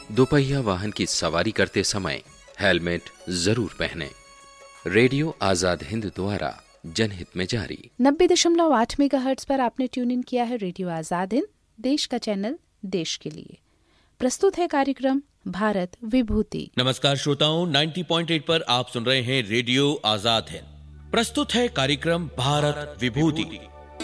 दोपहिया वाहन की सवारी करते समय हेलमेट जरूर पहनें। रेडियो आजाद हिंद द्वारा जनहित में जारी। 90.8 मेगाहर्ट्ज पर आपने ट्यून इन किया है रेडियो आजाद हिंद, देश का चैनल, देश के लिए। प्रस्तुत है कार्यक्रम भारत विभूति। नमस्कार श्रोताओं, 90.8 पर आप सुन रहे हैं रेडियो आजाद हिंद। प्रस्तुत है कार्यक्रम भारत विभूति।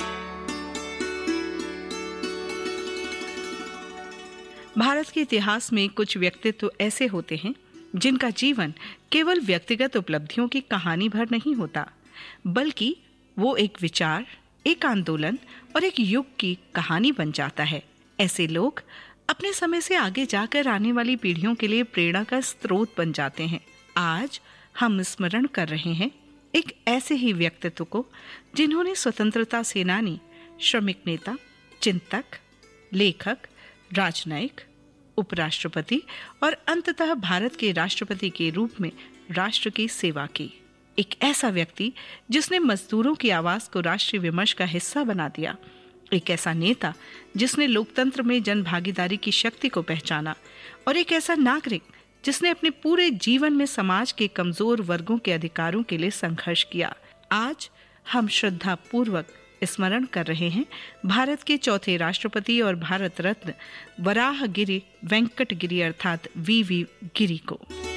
भारत के इतिहास में कुछ व्यक्तित्व ऐसे होते हैं जिनका जीवन केवल व्यक्तिगत उपलब्धियों की कहानी भर नहीं होता, बल्कि वो एक विचार, एक आंदोलन और एक युग की कहानी बन जाता है। ऐसे लोग अपने समय से आगे जाकर आने वाली पीढ़ियों के लिए प्रेरणा का स्रोत बन जाते हैं। आज हम स्मरण कर रहे हैं एक ऐसे ही व्यक्तित्व को जिन्होंने स्वतंत्रता सेनानी, श्रमिक नेता, चिंतक, लेखक, राजनयिक, उपराष्ट्रपति और अंततः भारत के राष्ट्रपति के रूप में राष्ट्र की सेवा की। एक ऐसा व्यक्ति जिसने मजदूरों की आवाज को राष्ट्रीय विमर्श का हिस्सा बना दिया। एक ऐसा नेता जिसने लोकतंत्र में जन भागीदारी की शक्ति को पहचाना और एक ऐसा नागरिक जिसने अपने पूरे जीवन में समाज के कमजोर वर्गों के अधिकारों के लिए संघर्ष किया। आज हम श्रद्धा पूर्वक स्मरण कर रहे हैं भारत के चौथे राष्ट्रपति और भारत रत्न वराहगिरि वेंकट गिरि अर्थात वीवी गिरि को।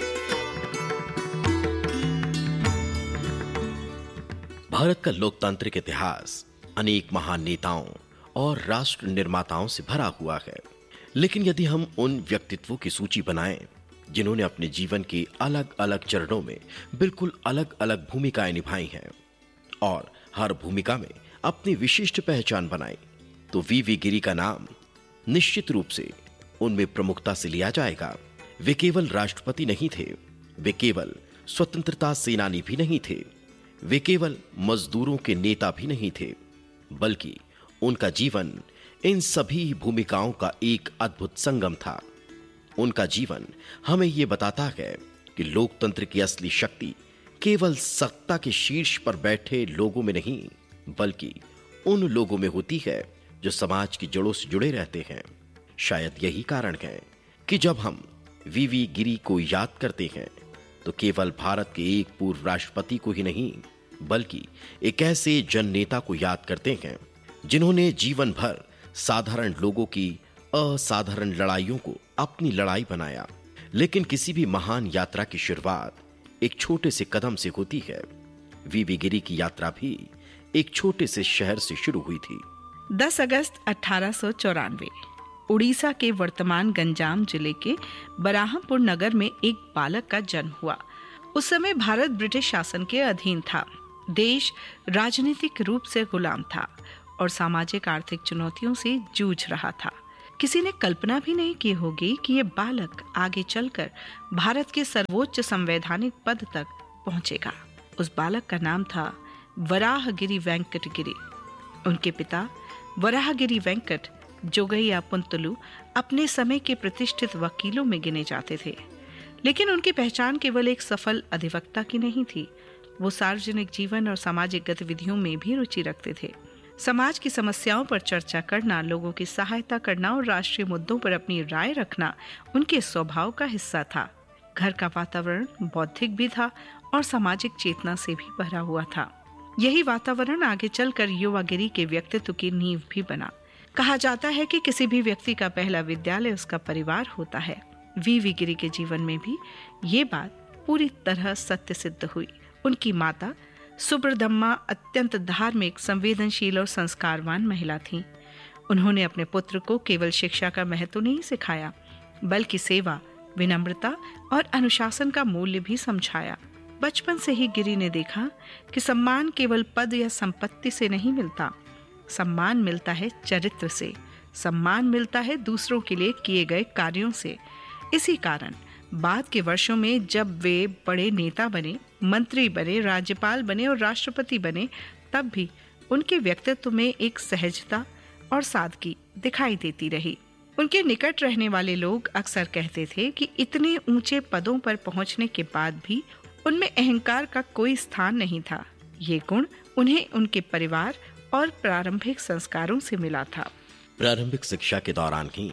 भारत का लोकतांत्रिक इतिहास अनेक महान नेताओं और राष्ट्र निर्माताओं से भरा हुआ है, लेकिन यदि हम उन व्यक्तित्वों की सूची बनाएं जिन्होंने अपने जीवन के अलग अलग चरणों में बिल्कुल अलग अलग भूमिकाएं निभाई हैं और हर भूमिका में अपनी विशिष्ट पहचान बनाई, तो वीवी गिरि का नाम निश्चित रूप से उनमें प्रमुखता से लिया जाएगा। वे केवल राष्ट्रपति नहीं थे, वे केवल स्वतंत्रता सेनानी भी नहीं थे, वे केवल मजदूरों के नेता भी नहीं थे, बल्कि उनका जीवन इन सभी भूमिकाओं का एक अद्भुत संगम था। उनका जीवन हमें यह बताता है कि लोकतंत्र की असली शक्ति केवल सत्ता के शीर्ष पर बैठे लोगों में नहीं, बल्कि उन लोगों में होती है जो समाज की जड़ों से जुड़े रहते हैं। शायद यही कारण है कि जब हम वीवी गिरि को याद करते हैं तो केवल भारत के एक पूर्व राष्ट्रपति को ही नहीं, बल्कि एक ऐसे जन नेता को याद करते हैं जिन्होंने जीवन भर साधारण लोगों की असाधारण लड़ाइयों को अपनी लड़ाई बनाया। लेकिन किसी भी महान यात्रा की शुरुआत एक छोटे से कदम से होती है। वीवी गिरि की यात्रा भी एक छोटे से शहर से शुरू हुई थी। 10 अगस्त 1894 उड़ीसा के वर्तमान गंजाम जिले के बराहमपुर नगर में एक बालक का जन्म हुआ। उस समय भारत ब्रिटिश शासन के अधीन था। देश राजनीतिक रूप से गुलाम था और सामाजिक आर्थिक चुनौतियों से जूझ रहा था। किसी ने कल्पना भी नहीं की होगी कि ये बालक आगे चलकर भारत के सर्वोच्च संवैधानिक पद तक पहुंचेगा। उस बालक का नाम था वराहगिरि वेंकट गिरि। उनके पिता वराहगिरि वेंकट जोगैया पुंतलू अपने समय के प्रतिष्ठित वकीलों में गिने जाते थे, लेकिन उनकी पहचान केवल एक सफल अधिवक्ता की नहीं थी। वो सार्वजनिक जीवन और सामाजिक गतिविधियों में भी रुचि रखते थे। समाज की समस्याओं पर चर्चा करना, लोगों की सहायता करना और राष्ट्रीय मुद्दों पर अपनी राय रखना उनके स्वभाव का हिस्सा था। घर का वातावरण बौद्धिक भी था और सामाजिक चेतना से भी भरा हुआ था। यही वातावरण आगे चलकर युवा गिरि के व्यक्तित्व की नींव भी बना। कहा जाता है कि किसी भी व्यक्ति का पहला विद्यालय उसका परिवार होता है। वीवी गिरि के जीवन में भी ये बात पूरी तरह सत्य सिद्ध हुई। उनकी माता सुब्रदम्मा अत्यंत धार्मिक, संवेदनशील और संस्कारवान महिला थीं। उन्होंने अपने पुत्र को केवल शिक्षा का महत्व नहीं सिखाया, बल्कि सेवा, विनम्रता और अनुशासन का मूल्य भी समझाया। बचपन से ही गिरि ने देखा कि सम्मान केवल पद या संपत्ति से नहीं मिलता। सम्मान मिलता है चरित्र से, सम्मान मिलता है दूसरों के लिए किए गए कार्यों से। इसी कारण बाद के वर्षों में जब वे बड़े नेता बने, मंत्री बने, राज्यपाल बने और राष्ट्रपति बने, तब भी उनके व्यक्तित्व में एक सहजता और सादगी दिखाई देती रही। उनके निकट रहने वाले लोग अक्सर कहते थे कि इतने ऊंचे पदों पर पहुंचने के बाद भी उनमें अहंकार का कोई स्थान नहीं था। ये गुण उन्हें उनके परिवार और प्रारंभिक संस्कारों से मिला था। प्रारंभिक शिक्षा के दौरान ही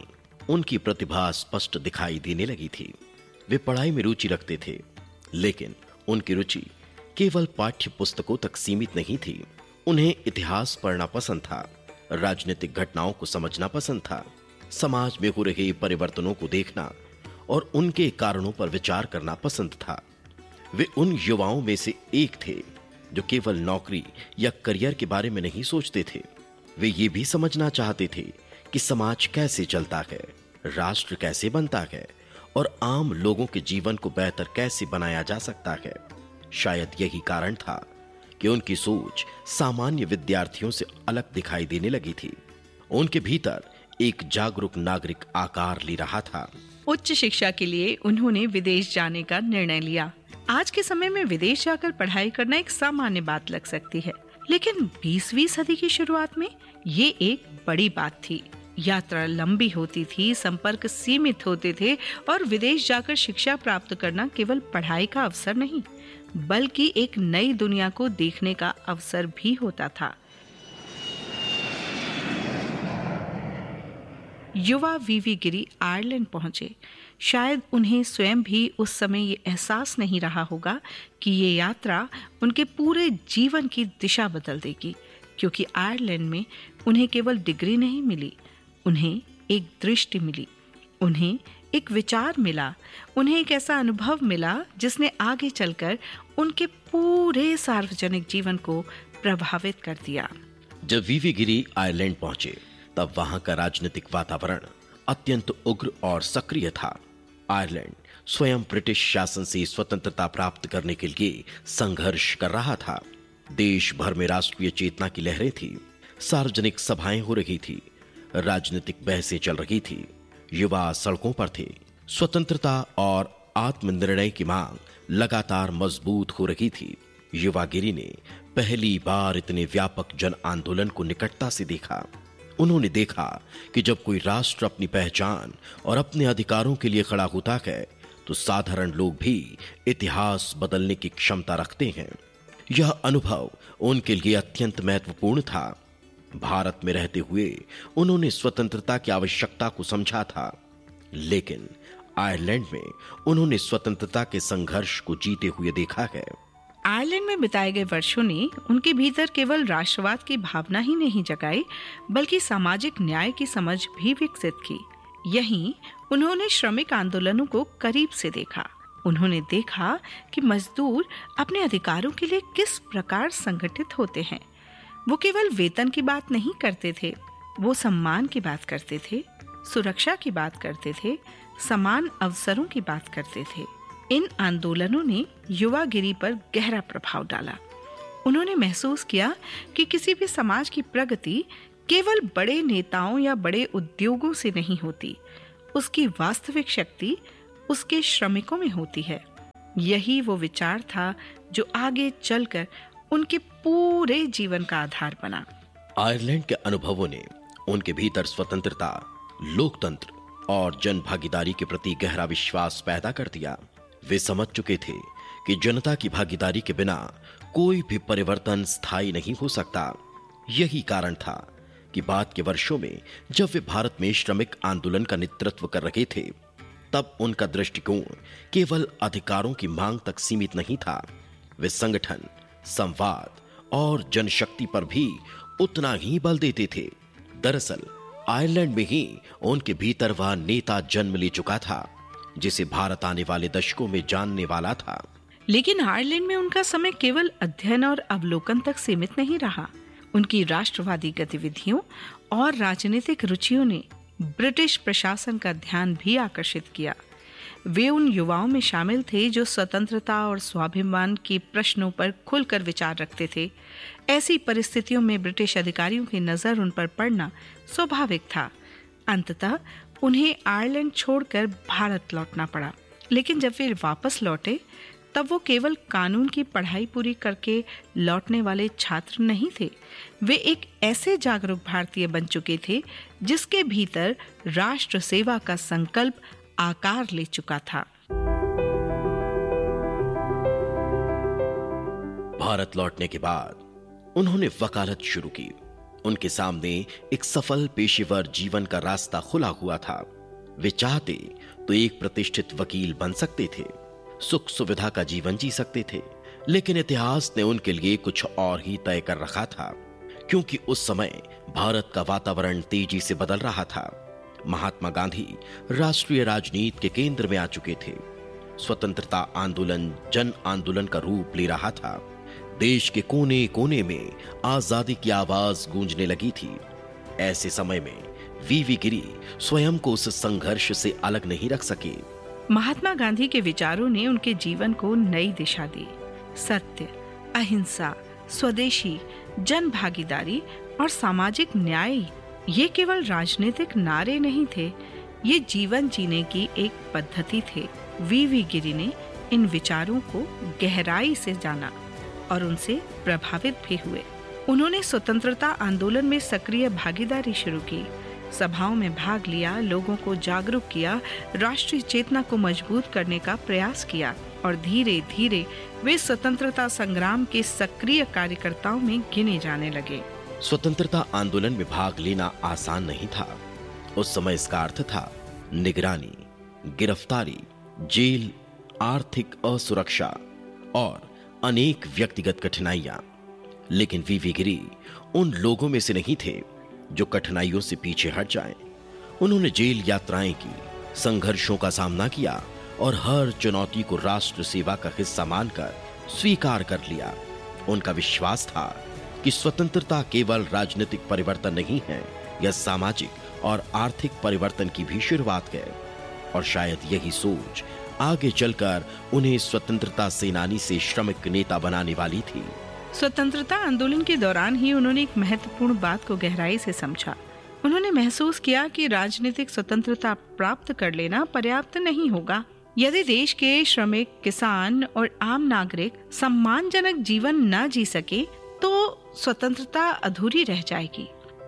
उनकी प्रतिभा स्पष्ट दिखाई देने लगी थी। वे पढ़ाई में रुचि रखते थे, लेकिन उनकी रुचि केवल पाठ्य पुस्तकों तक सीमित नहीं थी। उन्हें इतिहास पढ़ना पसंद था, राजनीतिक घटनाओं को समझना पसंद था, समाज में हो रहे परिवर्तनों को देखना और उनके कारणों पर विचार करना पसंद था। वे उन युवाओं में से एक थे जो केवल नौकरी या करियर के बारे में नहीं सोचते थे। वे ये भी समझना चाहते थे कि समाज कैसे चलता है, राष्ट्र कैसे बनता है और आम लोगों के जीवन को बेहतर कैसे बनाया जा सकता है। शायद यही कारण था कि उनकी सोच सामान्य विद्यार्थियों से अलग दिखाई देने लगी थी। उनके भीतर एक जागरूक नागरिक आकार ले रहा था। उच्च शिक्षा के लिए उन्होंने विदेश जाने का निर्णय लिया। आज के समय में विदेश जाकर पढ़ाई करना एक सामान्य बात लग सकती है, लेकिन 20वीं सदी की शुरुआत में ये एक बड़ी बात थी। यात्रा लंबी होती थी, संपर्क सीमित होते थे और विदेश जाकर शिक्षा प्राप्त करना केवल पढ़ाई का अवसर नहीं, बल्कि एक नई दुनिया को देखने का अवसर भी होता था। युवा वीवी गिरी आयरलैंड पहुंचे। शायद उन्हें स्वयं भी उस समय ये एहसास नहीं रहा होगा कि ये यात्रा उनके पूरे जीवन की दिशा बदल देगी, क्योंकि आयरलैंड में उन्हें केवल डिग्री नहीं मिली, उन्हें एक दृष्टि मिली, उन्हें एक विचार मिला, उन्हें एक ऐसा अनुभव मिला जिसने आगे चलकर उनके पूरे सार्वजनिक जीवन को प्रभावित कर दिया। जब वीवी गिरी आयरलैंड पहुंचे तब वहां का राजनीतिक वातावरण अत्यंत उग्र और सक्रिय था। आयरलैंड स्वयं ब्रिटिश शासन से स्वतंत्रता प्राप्त करने के लिए संघर्ष कर रहा था। देश भर में राष्ट्रीय चेतना की लहरें थी, सार्वजनिक सभाएं हो रही थी, राजनीतिक बहसें चल रही थी, युवा सड़कों पर थे। स्वतंत्रता और आत्मनिर्णय की मांग लगातार मजबूत हो रही थी। युवा गिरी ने पहली बार इतने व्यापक जन आंदोलन को निकटता से देखा। उन्होंने देखा कि जब कोई राष्ट्र अपनी पहचान और अपने अधिकारों के लिए खड़ा होता है तो साधारण लोग भी इतिहास बदलने की क्षमता रखते हैं। यह अनुभव उनके लिए अत्यंत महत्वपूर्ण था। भारत में रहते हुए उन्होंने स्वतंत्रता की आवश्यकता को समझा था, लेकिन आयरलैंड में उन्होंने स्वतंत्रता के संघर्ष को जीते हुए देखा है। आयरलैंड में बिताए गए वर्षों ने उनके भीतर केवल राष्ट्रवाद की भावना ही नहीं जगाई, बल्कि सामाजिक न्याय की समझ भी विकसित की। यहीं उन्होंने श्रमिक आंदोलनों को करीब से देखा। उन्होंने देखा कि मजदूर अपने अधिकारों के लिए किस प्रकार संगठित होते हैं। वो केवल वेतन की बात नहीं करते थे, वो सम्मान की बात करते थे, सुरक्षा की बात करते थे, समान अवसरों की बात करते थे। इन आंदोलनों ने युवा गिरी पर गहरा प्रभाव डाला। उन्होंने महसूस किया कि किसी भी समाज की प्रगति केवल बड़े नेताओं या बड़े उद्योगों से नहीं होती, उसकी वास्तविक शक्ति उसके श्रमिकों में होती है। यही वो विचार था जो आगे चलकर उनके पूरे जीवन का आधार बना। आयरलैंड के अनुभवों ने उनके भीतर स्वतंत्रता, लोकतंत्र और जन भागीदारी के प्रति गहरा विश्वास पैदा कर दिया। वे समझ चुके थे कि जनता की भागीदारी के बिना कोई भी परिवर्तन स्थायी नहीं हो सकता। यही कारण था कि बाद के वर्षों में जब वे भारत में श्रमिक आंदोलन का नेतृत्व कर रहे थे, तब उनका दृष्टिकोण केवल अधिकारों की मांग तक सीमित नहीं था। वे संगठन, संवाद और जनशक्ति पर भी उतना ही बल देते थे। दरअसल आयरलैंड में ही उनके भीतर वह नेता जन्म ले चुका था जिसे भारत आने वाले दशकों में जानने वाला था। लेकिन आयरलैंड में उनका समय केवल अध्ययन और अवलोकन तक सीमित नहीं रहा। उनकी राष्ट्रवादी गतिविधियों और राजनीतिक रुचियों ने ब्रिटिश प्रशासन का ध्यान भी आकर्षित किया। वे उन युवाओं में शामिल थे जो स्वतंत्रता और स्वाभिमान के प्रश्नों पर खुलकर विचार रखते थे। ऐसी परिस्थितियों में ब्रिटिश अधिकारियों की नजर उन पर पड़ना स्वाभाविक था। अंततः उन्हें आयरलैंड छोड़कर भारत लौटना पड़ा। लेकिन जब वे वापस लौटे तब वो केवल कानून की पढ़ाई पूरी करके लौटने वाले छात्र नहीं थे। वे एक ऐसे जागरूक भारतीय बन चुके थे जिसके भीतर राष्ट्र सेवा का संकल्प आकार ले चुका था। भारत लौटने के बाद उन्होंने वकालत शुरू की। उनके सामने एक सफल पेशेवर जीवन का रास्ता खुला हुआ था। वे चाहते तो एक प्रतिष्ठित वकील बन सकते थे, सुख सुविधा का जीवन जी सकते थे, लेकिन इतिहास ने उनके लिए कुछ और ही तय कर रखा था, क्योंकि उस समय भारत का वातावरण तेजी से बदल रहा था। महात्मा गांधी राष्ट्रीय राजनीति के केंद्र में आ चुके थे। स्वतंत्रता आंदोलन जन आंदोलन का रूप ले रहा था। देश के कोने कोने में आजादी की आवाज गूंजने लगी थी। ऐसे समय में वीवी गिरी स्वयं को उस संघर्ष से अलग नहीं रख सके। महात्मा गांधी के विचारों ने उनके जीवन को नई दिशा दी। सत्य, अहिंसा, स्वदेशी, जन भागीदारी और सामाजिक न्याय ये केवल राजनीतिक नारे नहीं थे, ये जीवन जीने की एक पद्धति थे। वीवी गिरी ने इन विचारों को गहराई से जाना और उनसे प्रभावित भी हुए। उन्होंने स्वतंत्रता आंदोलन में सक्रिय भागीदारी शुरू की, सभाओं में भाग लिया, लोगों को जागरूक किया, राष्ट्रीय चेतना को मजबूत करने का प्रयास किया और धीरे धीरे वे स्वतंत्रता संग्राम के सक्रिय कार्यकर्ताओं में गिने जाने लगे। स्वतंत्रता आंदोलन में भाग लेना आसान नहीं था। उस समय इसका अर्थ था निगरानी, गिरफ्तारी, जेल, आर्थिक असुरक्षा और अनेक व्यक्तिगत कठिनाइयां। लेकिन वीवी गिरी उन लोगों में से नहीं थे जो कठिनाइयों से पीछे हट जाएं। उन्होंने जेल यात्राएं की, संघर्षों का सामना किया और हर चुनौती को राष्ट्र सेवा का हिस्सा मानकर स्वीकार कर लिया। उनका विश्वास था कि स्वतंत्रता केवल राजनीतिक परिवर्तन नहीं है, यह सामाजिक और आर्थिक परिवर्तन की भी शुरुआत है। और शायद यही सोच आगे चलकर उन्हें स्वतंत्रता सेनानी से श्रमिक नेता बनाने वाली थी। स्वतंत्रता आंदोलन के दौरान ही उन्होंने एक महत्वपूर्ण बात को गहराई से समझा। उन्होंने महसूस किया कि राजनीतिक स्वतंत्रता प्राप्त कर लेना पर्याप्त नहीं होगा। यदि देश के श्रमिक, किसान और आम नागरिक सम्मानजनक जीवन न जी सके तो स्वतंत्रता अधूरी रह जाएगी।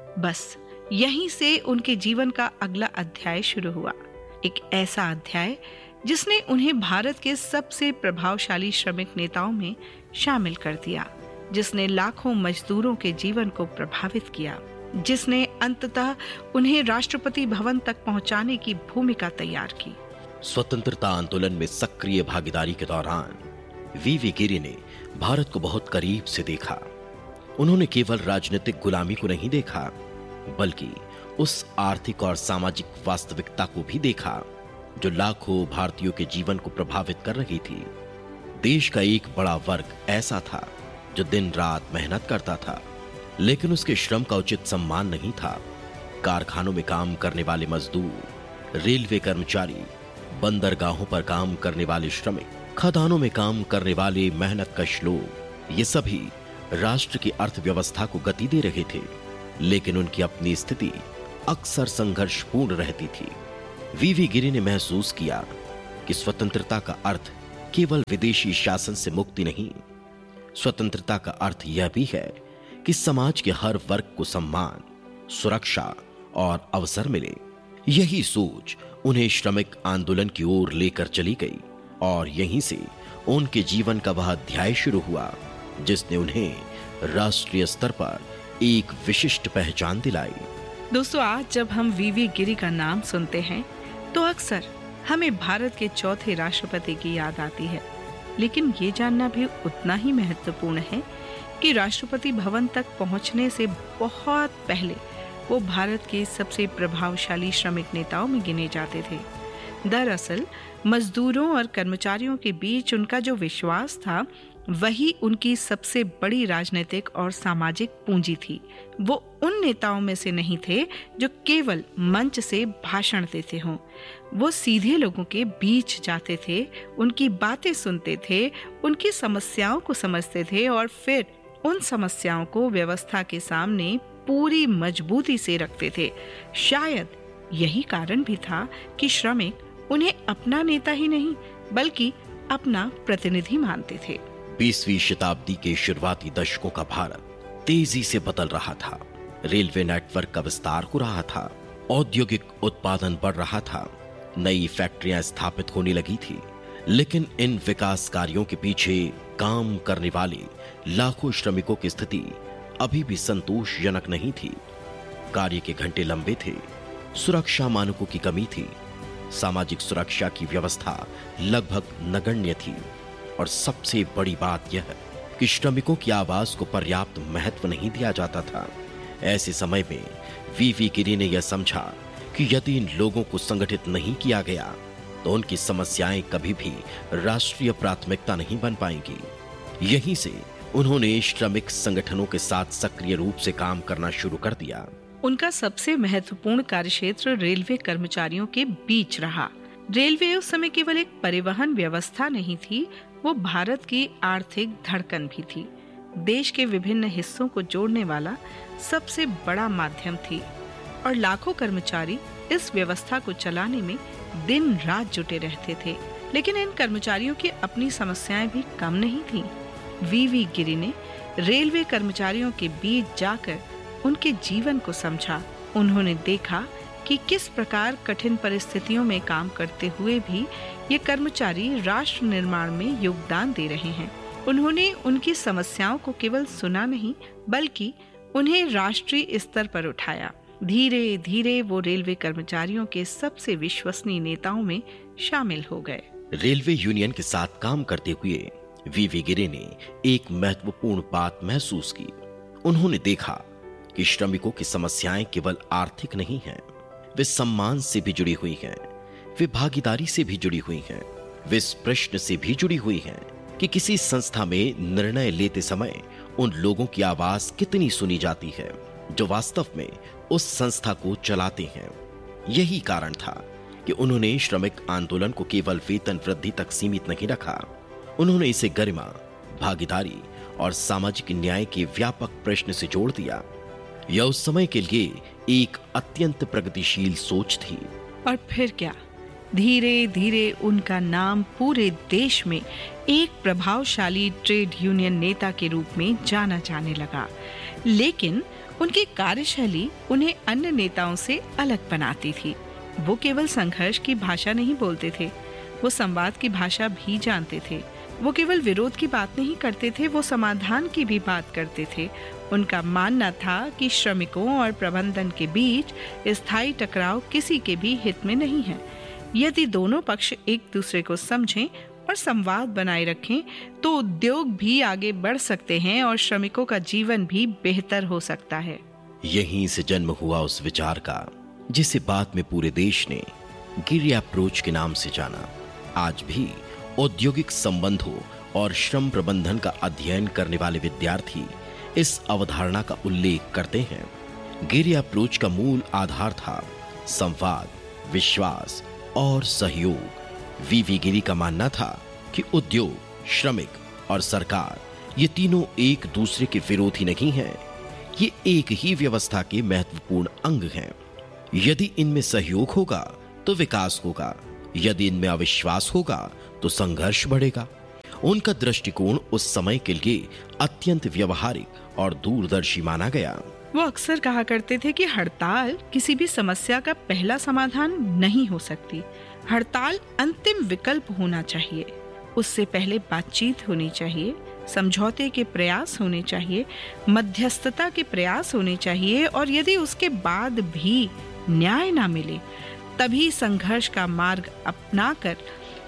बस यहीं से उनके जीवन का अगला अध्याय शुरू हुआ, एक ऐसा अध्याय जिसने उन्हें भारत के सबसे प्रभावशाली श्रमिक नेताओं में शामिल कर दिया, जिसने लाखों मजदूरों के जीवन को प्रभावित किया, जिसने अंततः उन्हें राष्ट्रपति भवन तक पहुंचाने की भूमिका तैयार की। स्वतंत्रता आंदोलन में सक्रिय भागीदारी के दौरान वीवी गिरी ने भारत को बहुत करीब से देखा। उन्होंने केवल राजनीतिक गुलामी को नहीं देखा, बल्कि उस आर्थिक और सामाजिक वास्तविकता को भी देखा जो लाखों भारतीयों के जीवन को प्रभावित कर रही थी। देश का एक बड़ा वर्ग ऐसा था जो दिन रात मेहनत करता था, लेकिन उसके श्रम का उचित सम्मान नहीं था। कारखानों में काम करने वाले मजदूर, रेलवे कर्मचारी, बंदरगाहों पर काम करने वाले श्रमिक, खदानों में काम करने वाले मेहनतकश लोग, ये सभी राष्ट्र की अर्थव्यवस्था को गति दे रहे थे, लेकिन उनकी अपनी स्थिति अक्सर संघर्षपूर्ण रहती थी। वीवी गिरी ने महसूस किया कि स्वतंत्रता का अर्थ केवल विदेशी शासन से मुक्ति नहीं, स्वतंत्रता का अर्थ यह भी है कि समाज के हर वर्ग को सम्मान, सुरक्षा और अवसर मिले। यही सोच उन्हें श्रमिक आंदोलन की ओर लेकर चली गई और यहीं से उनके जीवन का वह अध्याय शुरू हुआ जिसने उन्हें राष्ट्रीय स्तर पर एक विशिष्ट पहचान दिलाई। दोस्तों, आज जब हम वीवी गिरी का नाम सुनते हैं तो अक्सर हमें भारत के चौथे राष्ट्रपति की याद आती है, लेकिन ये जानना भी उतना ही महत्वपूर्ण है कि राष्ट्रपति भवन तक पहुंचने से बहुत पहले वो भारत के सबसे प्रभावशाली श्रमिक नेताओं में गिने जाते थे। दरअसल मजदूरों और कर्मचारियों के बीच उनका जो विश्वास था वही उनकी सबसे बड़ी राजनीतिक और सामाजिक पूंजी थी। वो उन नेताओं में से नहीं थे जो केवल मंच से भाषण देते हों। वो सीधे लोगों के बीच जाते थे, उनकी बातें सुनते थे, उनकी समस्याओं को समझते थे और फिर उन समस्याओं को व्यवस्था के सामने पूरी मजबूती से रखते थे। शायद यही कारण भी था कि श्रमिक उन्हें अपना नेता ही नहीं बल्कि अपना प्रतिनिधि मानते थे। 20वीं शताब्दी के शुरुआती दशकों का भारत तेजी से बदल रहा था। रेलवे नेटवर्क का विस्तार हो रहा था, औद्योगिक उत्पादन बढ़ रहा था, नई फैक्ट्रियां स्थापित होने लगी थी। लेकिन इन विकास कार्यों के पीछे काम करने वाले लाखों श्रमिकों की स्थिति अभी भी संतोषजनक नहीं थी। कार्य के घंटे लंबे थे, सुरक्षा मानकों की कमी थी सामाजिक सुरक्षा की व्यवस्था लगभग नगण्य थी और सबसे बड़ी बात यह कि श्रमिकों की आवाज को पर्याप्त महत्व नहीं दिया जाता था। ऐसे समय में वीवी गिरी ने यह समझा कि यदि इन लोगों को संगठित नहीं किया गया तो उनकी समस्याएं कभी भी राष्ट्रीय प्राथमिकता नहीं बन पाएंगी। यहीं से उन्होंने श्रमिक संगठनों के साथ सक्रिय रूप से काम करना शुरू कर दिया। उनका सबसे महत्वपूर्ण कार्यक्षेत्र रेलवे कर्मचारियों के बीच रहा। रेलवे उस समय केवल एक परिवहन व्यवस्था नहीं थी, वो भारत की आर्थिक धड़कन भी थी। देश के विभिन्न हिस्सों को जोड़ने वाला सबसे बड़ा माध्यम थी और लाखों कर्मचारी इस व्यवस्था को चलाने में दिन रात जुटे रहते थे। लेकिन इन कर्मचारियों की अपनी समस्याएं भी कम नहीं थीं। वीवी गिरी ने रेलवे कर्मचारियों के बीच जाकर उनके जीवन को समझा। उन्होंने देखा कि किस प्रकार कठिन परिस्थितियों में काम करते हुए भी ये कर्मचारी राष्ट्र निर्माण में योगदान दे रहे हैं। उन्होंने उनकी समस्याओं को केवल सुना नहीं, बल्कि उन्हें राष्ट्रीय स्तर पर उठाया। धीरे धीरे वो रेलवे कर्मचारियों के सबसे विश्वसनीय नेताओं में शामिल हो गए। रेलवे यूनियन के साथ काम करते हुए वीवी गिरी ने एक महत्वपूर्ण बात महसूस की। उन्होंने देखा कि श्रमिकों की समस्याएं केवल आर्थिक नहीं हैं, वे सम्मान से भी जुड़ी हुई हैं, वे भागीदारी से भी जुड़ी हुई हैं, वे इस प्रश्न से भी जुड़ी हुई हैं कि किसी संस्था में निर्णय लेते समय उन लोगों की आवाज कितनी सुनी जाती है जो वास्तव में उस संस्था को चलाते हैं। यही कारण था कि उन्होंने श्रमिक आंदोलन को केवल वेतन वृद्धि तक सीमित नहीं रखा। उन्होंने इसे गरिमा, भागीदारी और सामाजिक न्याय के व्यापक प्रश्न से जोड़ दिया। यह उस समय के लिए एक अत्यंत प्रगतिशील सोच थी। और फिर क्या, धीरे धीरे उनका नाम पूरे देश में एक प्रभावशाली ट्रेड यूनियन नेता के रूप में जाना जाने लगा। लेकिन उनकी कार्यशैली उन्हें अन्य नेताओं से अलग बनाती थी। वो केवल संघर्ष की भाषा नहीं बोलते थे, वो संवाद की भाषा भी जानते थे। वो केवल विरोध की बात नहीं करते थे, वो समाधान की भी बात करते थे। उनका मानना था कि श्रमिकों और प्रबंधन के बीच स्थायी टकराव किसी के भी हित में नहीं है। यदि दोनों पक्ष एक दूसरे को समझें और संवाद बनाए रखें तो उद्योग भी आगे बढ़ सकते हैं और श्रमिकों का जीवन भी बेहतर हो सकता है। यहीं से जन्म हुआ उस विचार का जिसे बाद में पूरे देश ने गिरी अप्रोच के नाम से जाना। आज भी औद्योगिक संबंधों और श्रम प्रबंधन का अध्ययन करने वाले विद्यार्थी इस अवधारणा का उल्लेख करते हैं। गिरी अप्रोच का मूल आधार था संवाद, विश्वास और सहयोग। वीवी गिरी का मानना था कि उद्योग, श्रमिक और सरकार ये तीनों एक दूसरे के विरोधी नहीं हैं, ये एक ही व्यवस्था के महत्वपूर्ण अंग हैं। यदि इनमें सहयोग होगा तो विकास होगा, यदि इनमें अविश्वास होगा तो संघर्ष बढ़ेगा। उनका दृष्टिकोण उस समय के लिए अत्यंत व्यवहारिक और दूरदर्शी माना गया। वो अक्सर कहा करते थे कि हड़ताल किसी भी समस्या का पहला समाधान नहीं हो सकती। हड़ताल अंतिम विकल्प होना चाहिए। उससे पहले बातचीत होनी चाहिए, समझौते के प्रयास होने चाहिए, मध्यस्थता के प्रयास होने चाहिए और यदि उसके बाद भी न्याय ना मिले तभी संघर्ष का मार्ग अपनाकर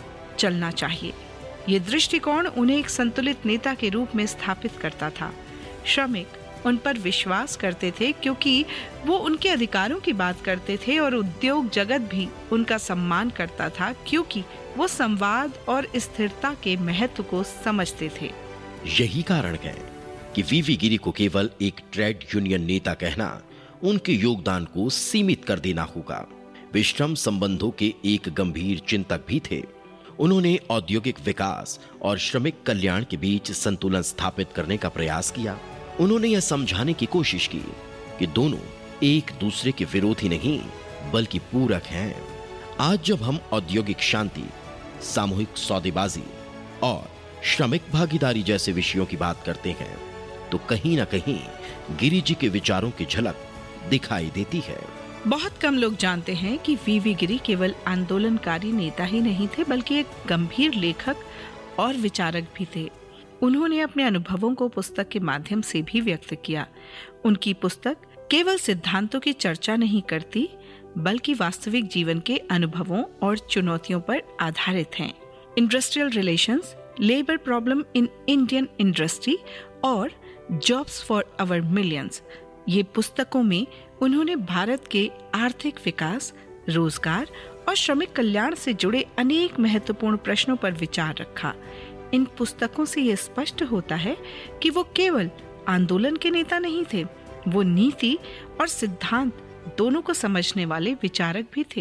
चलना चाहिए। ये दृष्टिकोण उन्हें एक संतुलित नेता के रूप में स्थापित करता था। श्रमिक उन पर विश्वास करते थे क्योंकि वो उनके अधिकारों की बात करते थे और उद्योग जगत भी उनका सम्मान करता था क्योंकि वो संवाद और स्थिरता के महत्व को समझते थे। यही कारण है कि वीवी गिरी को केवल एक ट्रेड यूनियन नेता कहना उनके योगदान को सीमित कर देना होगा। वे श्रम संबंधों के एक गंभीर चिंतक भी थे। उन्होंने औद्योगिक विकास और श्रमिक कल्याण के बीच संतुलन स्थापित करने का प्रयास किया। उन्होंने यह समझाने की कोशिश की कि दोनों एक दूसरे के विरोधी नहीं बल्कि पूरक हैं। आज जब हम औद्योगिक शांति, सामूहिक सौदेबाजी और श्रमिक भागीदारी जैसे विषयों की बात करते हैं तो कहीं ना कहीं गिरी जी के विचारों की झलक दिखाई देती है। बहुत कम लोग जानते हैं कि वीवी गिरी केवल आंदोलनकारी नेता ही नहीं थे बल्कि एक गंभीर लेखक और विचारक भी थे। उन्होंने अपने अनुभवों को पुस्तक के माध्यम से भी व्यक्त किया। उनकी पुस्तक केवल सिद्धांतों की चर्चा नहीं करती बल्कि वास्तविक जीवन के अनुभवों और चुनौतियों पर आधारित हैं। Industrial relations, labour problem in Indian industry और जॉब्स फॉर आवर मिलियंस, ये पुस्तकों में उन्होंने भारत के आर्थिक विकास, रोजगार और श्रमिक कल्याण से जुड़े अनेक महत्वपूर्ण प्रश्नों पर विचार रखा। इन पुस्तकों से यह स्पष्ट होता है कि वो केवल आंदोलन के नेता नहीं थे, वो नीति और सिद्धांत दोनों को समझने वाले विचारक भी थे।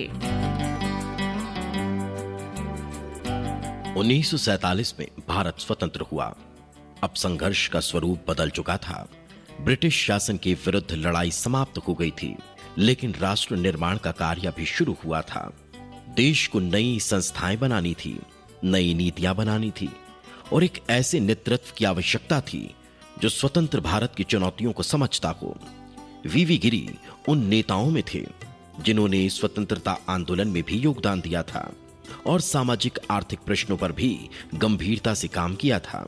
1947 में भारत स्वतंत्र हुआ। अब संघर्ष का स्वरूप बदल चुका था। ब्रिटिश शासन के विरुद्ध लड़ाई समाप्त हो गई थी, लेकिन राष्ट्र निर्माण का कार्य भी शुरू हुआ था। देश को नई संस्थाएं बनानी थी, नई नीतियां बनानी थी और एक ऐसे नेतृत्व की आवश्यकता थी जो स्वतंत्र भारत की चुनौतियों को समझता हो। वीवी गिरी उन नेताओं में थे जिन्होंने स्वतंत्रता आंदोलन में भी योगदान दिया था और सामाजिक आर्थिक प्रश्नों पर भी गंभीरता से काम किया था।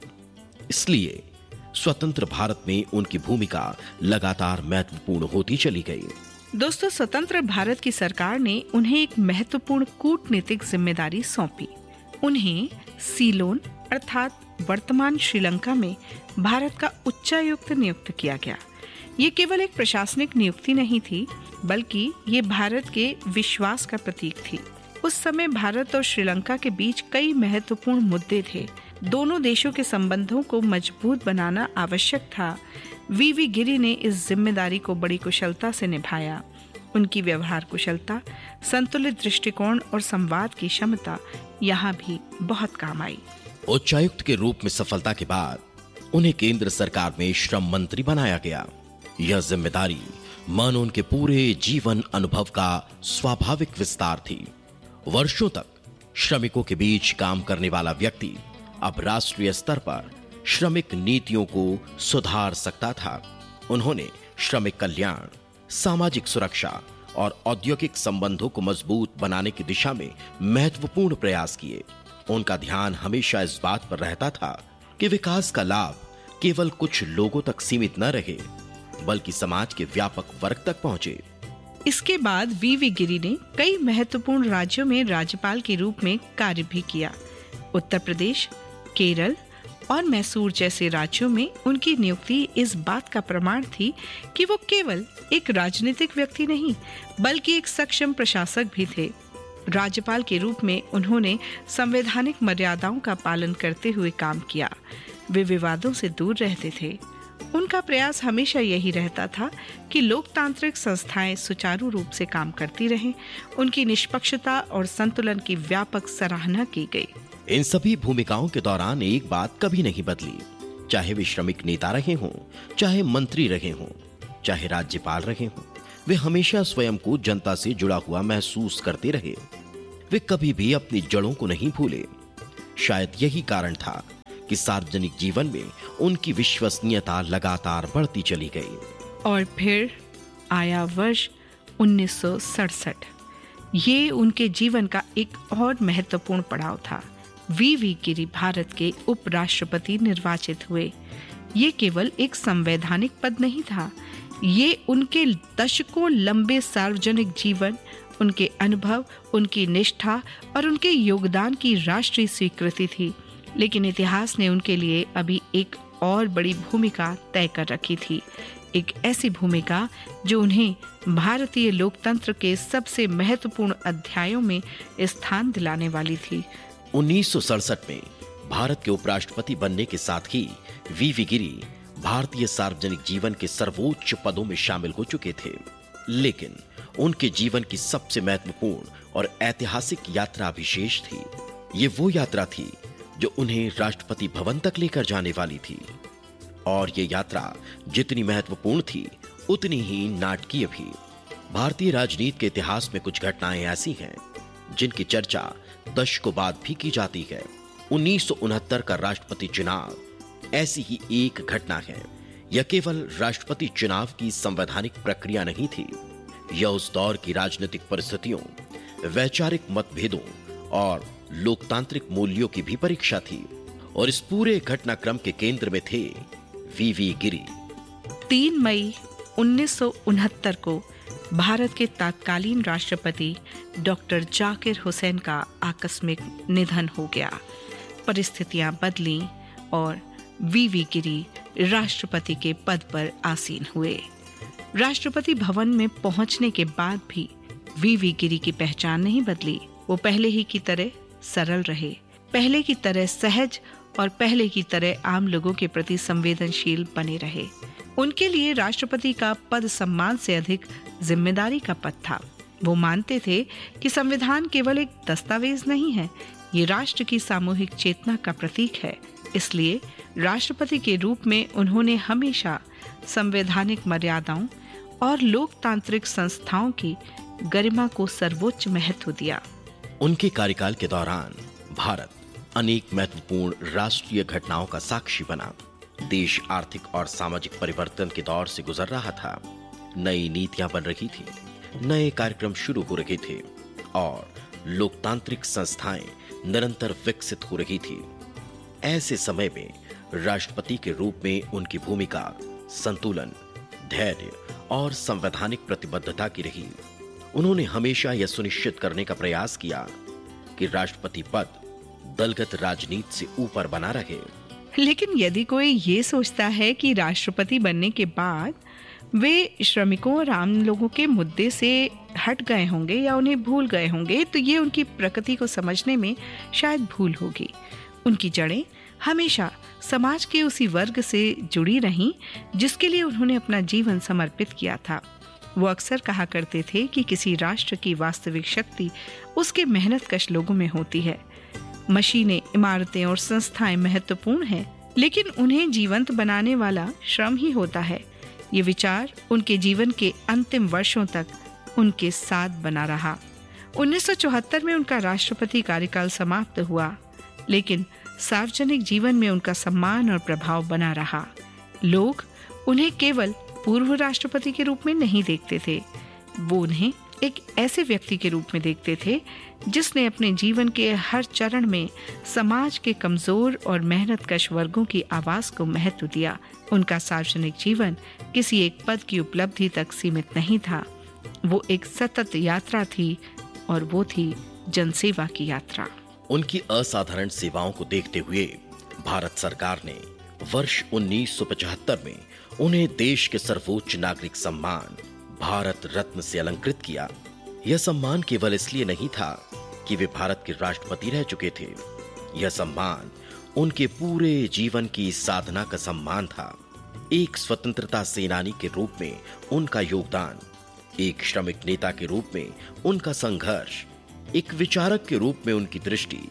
इसलिए स्वतंत्र भारत में उनकी भूमिका लगातार महत्वपूर्ण होती चली गई। दोस्तों, स्वतंत्र भारत की सरकार ने उन्हें एक महत्वपूर्ण कूटनीतिक जिम्मेदारी सौंपी। उन्हें सीलोन अर्थात वर्तमान श्रीलंका में भारत का उच्चायुक्त नियुक्त किया गया। ये केवल एक प्रशासनिक नियुक्ति नहीं थी, बल्कि ये भारत के विश्वास का प्रतीक थी। उस समय भारत और श्रीलंका के बीच कई महत्वपूर्ण मुद्दे थे। दोनों देशों के संबंधों को मजबूत बनाना आवश्यक था। वीवी गिरी ने इस जिम्मेदारी को बड़ी कुशलता से निभाया। उनकी व्यवहार कुशलता, संतुलित दृष्टिकोण और संवाद की क्षमता यहाँ भी बहुत काम आई। उच्चायुक्त के रूप में सफलता के बाद उन्हें केंद्र सरकार में श्रम मंत्री बनाया गया। यह जिम्मेदारी मानो उनके पूरे जीवन अनुभव का स्वाभाविक विस्तार थी। वर्षों तक श्रमिकों के बीच काम करने वाला व्यक्ति अब राष्ट्रीय स्तर पर श्रमिक नीतियों को सुधार सकता था। उन्होंने श्रमिक कल्याण, सामाजिक सुरक्षा और औद्योगिक संबंधों को मजबूत बनाने की दिशा में महत्वपूर्ण प्रयास किए। उनका ध्यान हमेशा इस बात पर रहता था कि विकास का लाभ केवल कुछ लोगों तक सीमित न रहे, बल्कि समाज के व्यापक वर्ग तक पहुंचे। इसके बाद वीवी गिरी ने कई महत्वपूर्ण राज्यों में राज्यपाल के रूप में कार्य भी किया। उत्तर प्रदेश, केरल और मैसूर जैसे राज्यों में उनकी नियुक्ति इस बात का प्रमाण थी कि वो केवल एक राजनीतिक व्यक्ति नहीं, बल्कि एक सक्षम प्रशासक भी थे। राज्यपाल के रूप में उन्होंने संवैधानिक मर्यादाओं का पालन करते हुए काम किया। वे विवादों से दूर रहते थे। उनका प्रयास हमेशा यही रहता था कि लोकतांत्रिक संस्थाएं सुचारू रूप से काम करती रहें। उनकी निष्पक्षता और संतुलन की व्यापक सराहना की गई। इन सभी भूमिकाओं के दौरान एक बात कभी नहीं बदली। चाहे वे श्रमिक नेता रहे हों, चाहे मंत्री रहे हों, चाहे राज्यपाल रहे हों, वे हमेशा स्वयं को जनता से जुड़ा हुआ महसूस करते रहे। वे कभी भी अपनी जड़ों को नहीं भूले। शायद यही कारण था कि सार्वजनिक जीवन में उनकी विश्वसनीयता लगातार बढ़ती चली गई। और फिर आया वर्ष 1967। ये उनके जीवन का एक और महत्वपूर्ण पड़ाव था। वीवी गिरी भारत के उपराष्ट्रपति निर्वाचित हुए। ये केवल एक संवैधानिक पद नहीं था, ये उनके दशकों लंबे सार्वजनिक जीवन, उनके अनुभव, उनकी निष्ठा और उनके योगदान की राष्ट्रीय स्वीकृति थी। लेकिन इतिहास ने उनके लिए अभी एक और बड़ी भूमिका तय कर रखी थी, एक ऐसी भूमिका जो उन्हें भारतीय लोकतंत्र के सबसे महत्वपूर्ण अध्यायों में स्थान दिलाने वाली थी। 1967 में भारत के उपराष्ट्रपति बनने के साथ ही वीवी गिरी भारतीय सार्वजनिक जीवन के सर्वोच्च पदों में शामिल हो चुके थे। लेकिन उनके जीवन की सबसे महत्वपूर्ण और ऐतिहासिक यात्रा विशेष थी। ये वो यात्रा थी जो उन्हें राष्ट्रपति भवन तक लेकर जाने वाली थी। और ये यात्रा जितनी महत्वपूर्ण थी, उतनी ही नाटकीय भी। भारतीय राजनीति के इतिहास में कुछ घटनाएं ऐसी हैं जिनकी चर्चा दशकों बाद भी की जाती है। 1969 का राष्ट्रपति चुनाव ऐसी ही एक घटना है। यह केवल राष्ट्रपति चुनाव की संवैधानिक प्रक्रिया नहीं थी, यह उस दौर की राजनीतिक परिस्थितियों, वैचारिक मतभेदों और लोकतांत्रिक मूल्यों की भी परीक्षा थी। और इस पूरे घटनाक्रम के केंद्र में थे वीवी गिरी। 3 मई 1969 को भारत के तत्कालीन राष्ट्रपति डॉक्टर जाकिर हुसैन का आकस्मिक निधन हो गया। परिस्थितियां बदलीं और वीवी गिरी राष्ट्रपति के पद पर आसीन हुए। राष्ट्रपति भवन में पहुंचने के बाद भी वीवी गिरी की पहचान नहीं बदली। वो पहले ही की तरह सरल रहे, पहले की तरह सहज और पहले की तरह आम लोगों के प्रति संवेदनशील बने रहे। उनके लिए राष्ट्रपति का पद सम्मान से अधिक जिम्मेदारी का पद था। वो मानते थे कि संविधान केवल एक दस्तावेज नहीं है, ये राष्ट्र की सामूहिक चेतना का प्रतीक है। इसलिए राष्ट्रपति के रूप में उन्होंने हमेशा संवैधानिक मर्यादाओं और लोकतांत्रिक संस्थाओं की गरिमा को सर्वोच्च महत्व दिया। उनके कार्यकाल के दौरान भारत अनेक महत्वपूर्ण राष्ट्रीय घटनाओं का साक्षी बना। देश आर्थिक और सामाजिक परिवर्तन के दौर से गुजर रहा था। नई नीतियां बन रही थी, नए कार्यक्रम शुरू हो रहे थे और लोकतांत्रिक संस्थाएं निरंतर विकसित हो रही थी। ऐसे समय में राष्ट्रपति के रूप में उनकी भूमिका संतुलन, धैर्य और संवैधानिक प्रतिबद्धता की रही। उन्होंने हमेशा यह सुनिश्चित करने का प्रयास किया कि राष्ट्रपति पद दलगत राजनीति से ऊपर बना रहे। लेकिन यदि कोई ये सोचता है कि राष्ट्रपति बनने के बाद वे श्रमिकों और आम लोगों के मुद्दे से हट गए होंगे या उन्हें भूल गए होंगे, तो ये उनकी प्रकृति को समझने में शायद भूल होगी। उनकी जड़ें हमेशा समाज के उसी वर्ग से जुड़ी रहीं जिसके लिए उन्होंने अपना जीवन समर्पित किया था। वो अक्सर कहा करते थे कि किसी राष्ट्र की वास्तविक शक्ति उसके मेहनतकश लोगों में होती है। मशीनें, इमारतें और संस्थाएं महत्वपूर्ण हैं, लेकिन उन्हें जीवंत बनाने वाला श्रम ही होता है। ये विचार उनके जीवन के अंतिम वर्षों तक उनके साथ बना रहा। 1974 में उनका राष्ट्रपति कार्यकाल समाप्त हुआ, लेकिन सार्वजनिक जीवन में उनका सम्मान और प्रभाव बना रहा। लोग उन्हें केवल पूर्व राष्ट्रपति के रूप में नहीं देखते थे, वो उन्हें एक ऐसे व्यक्ति के रूप में देखते थे जिसने अपने जीवन के हर चरण में समाज के कमजोर और मेहनतकश वर्गों की आवाज को महत्व दिया। उनका सार्वजनिक जीवन किसी एक पद की उपलब्धि तक सीमित नहीं था, वो एक सतत यात्रा थी और वो थी जनसेवा की यात्रा। उनकी असाधारण सेवाओं को देखते हुए भारत सरकार ने वर्ष 1975 में उन्हें देश के सर्वोच्च नागरिक सम्मान भारत रत्न से अलंकृत किया। यह सम्मान केवल इसलिए नहीं था कि वे भारत के राष्ट्रपति रह चुके थे, यह सम्मान उनके पूरे जीवन की साधना का सम्मान था। एक स्वतंत्रता सेनानी के रूप में उनका योगदान, एक श्रमिक नेता के रूप में उनका संघर्ष, एक विचारक के रूप में उनकी दृष्टि,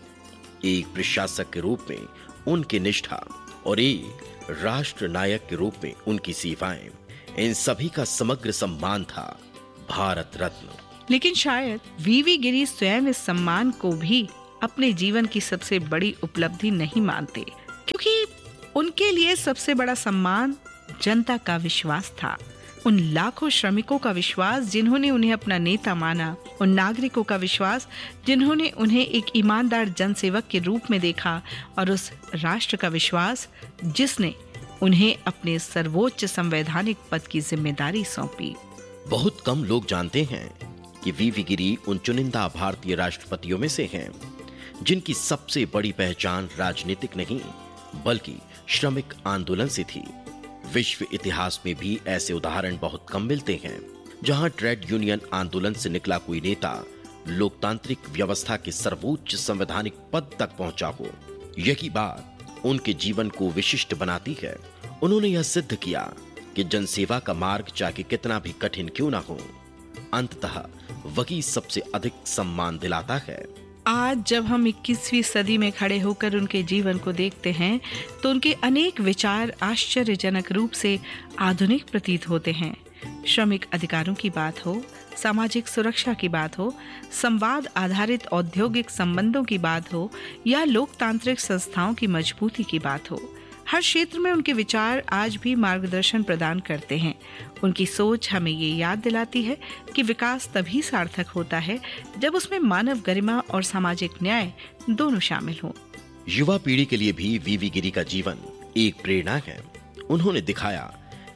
एक प्रशासक के रूप में उनकी निष्ठा और एक राष्ट्र नायक के रूप में उनकी सेवाएं, इन सभी का समग्र सम्मान था भारत रत्न। लेकिन शायद वीवी गिरी स्वयं इस सम्मान को भी अपने जीवन की सबसे बड़ी उपलब्धि नहीं मानते, क्योंकि उनके लिए सबसे बड़ा सम्मान जनता का विश्वास था। उन लाखों श्रमिकों का विश्वास जिन्होंने उन्हें अपना नेता माना, उन नागरिकों का विश्वास जिन्होंने उन्हें एक ईमानदार जनसेवक के रूप में देखा, और उस राष्ट्र का विश्वास जिसने उन्हें अपने सर्वोच्च संवैधानिक पद की जिम्मेदारी सौंपी। बहुत कम लोग जानते हैं कि वीवी गिरी उन चुनिंदा भारतीय राष्ट्रपतियों में से हैं जिनकी सबसे बड़ी पहचान राजनीतिक नहीं बल्कि श्रमिक आंदोलन से थी। विश्व इतिहास में भी ऐसे उदाहरण बहुत कम मिलते हैं जहां ट्रेड यूनियन आंदोलन से निकला कोई नेता लोकतांत्रिक व्यवस्था के सर्वोच्च संवैधानिक पद तक पहुंचा हो। यही बात उनके जीवन को विशिष्ट बनाती है। उन्होंने यह सिद्ध किया कि जनसेवा का मार्ग चाहे कितना भी कठिन क्यों ना हो, अंततः वही सबसे अधिक सम्मान दिलाता है। आज जब हम 21वीं सदी में खड़े होकर उनके जीवन को देखते हैं तो उनके अनेक विचार आश्चर्यजनक रूप से आधुनिक प्रतीत होते हैं। श्रमिक अधिकारों की बात हो, सामाजिक सुरक्षा की बात हो, संवाद आधारित औद्योगिक संबंधों की बात हो या लोकतांत्रिक संस्थाओं की मजबूती की बात हो, हर क्षेत्र में उनके विचार आज भी मार्गदर्शन प्रदान करते हैं। उनकी सोच हमें ये याद दिलाती है कि विकास तभी सार्थक होता है जब उसमें मानव गरिमा और सामाजिक न्याय दोनों शामिल हों। युवा पीढ़ी के लिए भी वीवी गिरी का जीवन एक प्रेरणा है। उन्होंने दिखाया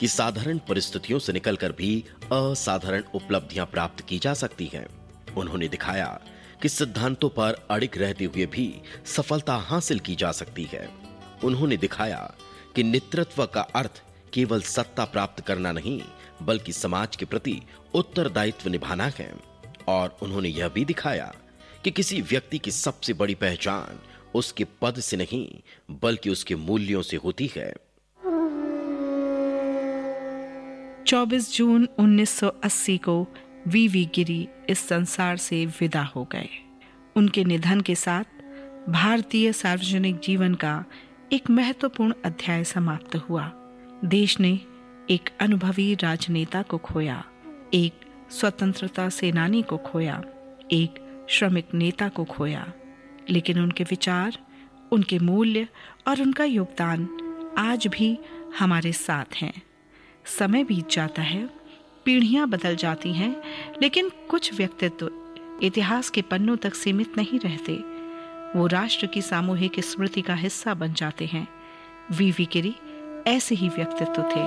कि साधारण परिस्थितियों से निकलकर भी असाधारण उपलब्धियां प्राप्त की जा सकती हैं। उन्होंने दिखाया कि सिद्धांतों पर अड़िग रहते हुए भी सफलता हासिल की जा सकती है। उन्होंने दिखाया कि नेतृत्व का अर्थ केवल सत्ता प्राप्त करना नहीं, बल्कि समाज के प्रति उत्तरदायित्व निभाना है। और उन्होंने यह भी दिखाया कि किसी व्यक्ति की सबसे बड़ी पहचान उसके पद से नहीं, बल्कि उसके मूल्यों से होती है। 24 जून 1980 को वीवी गिरी इस संसार से विदा हो गए। उनके निधन के साथ भारतीय सार्वजनिक जीवन का एक महत्वपूर्ण अध्याय समाप्त हुआ। देश ने एक अनुभवी राजनेता को खोया, एक स्वतंत्रता सेनानी को खोया, एक श्रमिक नेता को खोया, लेकिन उनके विचार, उनके मूल्य और उनका योगदान आज भी हमारे साथ हैं। समय बीत जाता है, पीढ़ियां बदल जाती हैं, लेकिन कुछ व्यक्तित्व इतिहास के पन्नों तक सीमित नहीं रहते। वो राष्ट्र की सामूहिक स्मृति का हिस्सा बन जाते हैं। वीवी गिरी ऐसे ही व्यक्तित्व थे।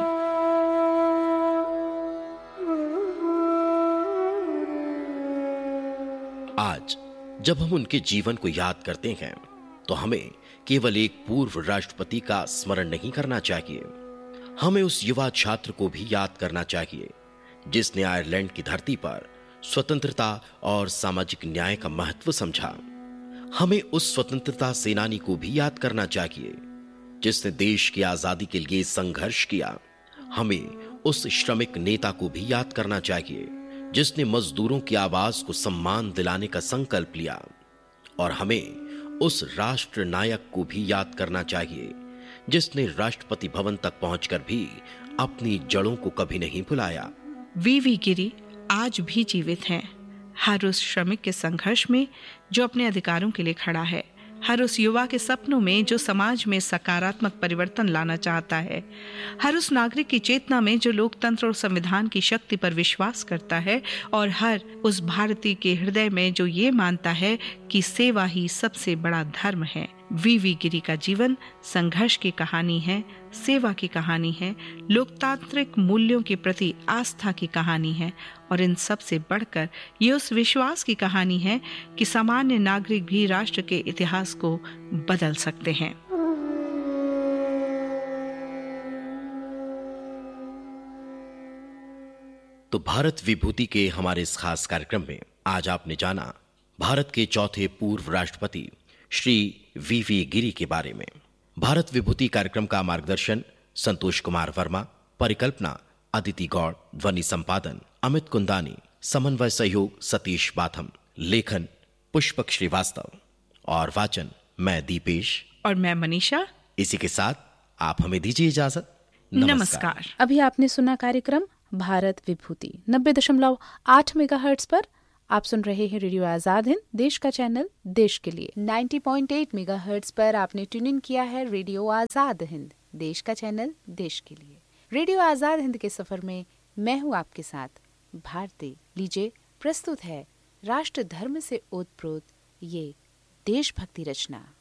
आज जब हम उनके जीवन को याद करते हैं तो हमें केवल एक पूर्व राष्ट्रपति का स्मरण नहीं करना चाहिए, हमें उस युवा छात्र को भी याद करना चाहिए जिसने आयरलैंड की धरती पर स्वतंत्रता और सामाजिक न्याय का महत्व समझा। हमें उस स्वतंत्रता सेनानी को भी याद करना चाहिए जिसने देश की आजादी के लिए संघर्ष किया। हमें उस श्रमिक नेता को भी याद करना चाहिए जिसने मजदूरों की आवाज को सम्मान दिलाने का संकल्प लिया। और हमें उस राष्ट्र नायक को भी याद करना चाहिए जिसने राष्ट्रपति भवन तक पहुंचकर भी अपनी जड़ों को कभी नहीं भुलाया। वीवी गिरी आज भी जीवित हैं, हर उस श्रमिक के संघर्ष में जो अपने अधिकारों के लिए खड़ा है, हर उस युवा के सपनों में जो समाज में सकारात्मक परिवर्तन लाना चाहता है, हर उस नागरिक की चेतना में जो लोकतंत्र और संविधान की शक्ति पर विश्वास करता है, और हर उस भारतीय के हृदय में जो ये मानता है कि सेवा ही सबसे बड़ा धर्म है। वीवी गिरी का जीवन संघर्ष की कहानी है, सेवा की कहानी है, लोकतांत्रिक मूल्यों के प्रति आस्था की कहानी है, और इन सब से बढ़कर ये उस विश्वास की कहानी है कि सामान्य नागरिक भी राष्ट्र के इतिहास को बदल सकते हैं। तो भारत विभूति के हमारे इस खास कार्यक्रम में आज आपने जाना भारत के चौथे पूर्व राष्ट्रपति श्री वीवी गिरी के बारे में। भारत विभूति कार्यक्रम का मार्गदर्शन संतोष कुमार वर्मा, परिकल्पना अदिति गौड़, ध्वनि संपादन अमित कुंदानी, समन्वय सहयोग सतीश बाथम, लेखन पुष्पक श्रीवास्तव और वाचन मैं दीपेश और मैं मनीषा। इसी के साथ आप हमें दीजिए इजाजत। नमस्कार। अभी आपने सुना कार्यक्रम भारत विभूति 90.8 मेगाहर्ट्ज पर। आप सुन रहे हैं रेडियो आजाद हिंद, देश का चैनल, देश के लिए। 90.8 मेगाहर्ट्ज पर आपने ट्यून इन किया है रेडियो आजाद हिंद, देश का चैनल, देश के लिए। रेडियो आजाद हिंद के सफर में मैं हूँ आपके साथ भारती। लीजिए प्रस्तुत है राष्ट्र धर्म से ओतप्रोत ये देशभक्ति रचना।